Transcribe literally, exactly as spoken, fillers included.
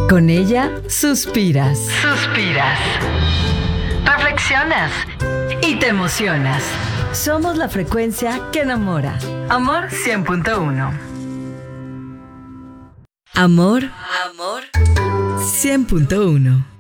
Con ella suspiras. Suspiras. Reflexionas. Y te emocionas. Somos la frecuencia que enamora. Amor cien punto uno. Amor. Amor. cien punto uno.